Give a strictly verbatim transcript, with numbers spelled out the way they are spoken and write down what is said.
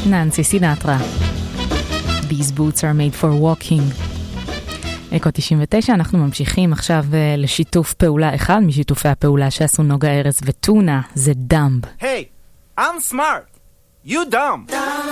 ננסי סינטרה. These boots are made for walking. אקו תשעים ותשע, אנחנו ממשיכים עכשיו לשיתוף פעולה אחד משיתופי הפעולה שעשו נוגה ארז וטונה, זה דאמב. Hey, I'm smart. You dumb.